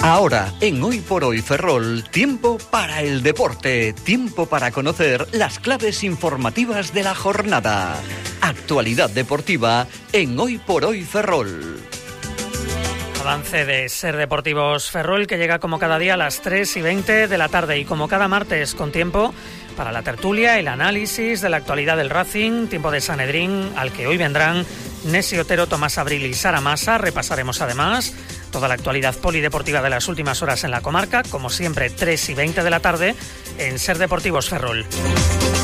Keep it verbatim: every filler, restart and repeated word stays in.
Ahora, en Hoy por Hoy Ferrol, tiempo para el deporte, tiempo para conocer las claves informativas de la jornada. Actualidad deportiva en Hoy por Hoy Ferrol. Avance de Ser Deportivos Ferrol, que llega como cada día a las tres y veinte de la tarde y como cada martes con tiempo para la tertulia, el análisis de la actualidad del Racing, tiempo de Sanedrín, al que hoy vendrán Nesi Otero, Tomás Abril y Sara Massa. Repasaremos además toda la actualidad polideportiva de las últimas horas en la comarca, como siempre tres y veinte de la tarde en Ser Deportivos Ferrol.